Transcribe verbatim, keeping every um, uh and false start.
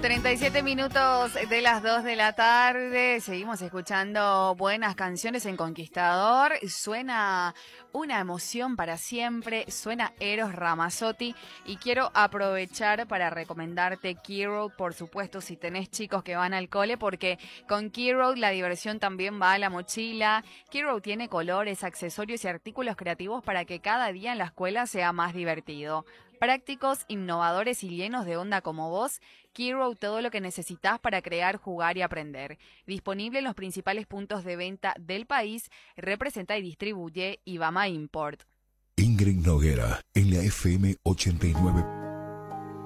treinta y siete minutos de las dos de la tarde. Seguimos escuchando buenas canciones en Conquistador. Suena una emoción para siempre. Suena Eros Ramazzotti. Y quiero aprovechar para recomendarte Key Road, por supuesto, si tenés chicos que van al cole, porque con Key Road la diversión también va a la mochila. Key Road tiene colores, accesorios y artículos creativos para que cada día en la escuela sea más divertido. Prácticos, innovadores y llenos de onda como vos, Key Road, todo lo que necesitas para crear, jugar y aprender. Disponible en los principales puntos de venta del país, representa y distribuye Ibama Import. Ingrid Noguera, en la F M ochenta y nueve.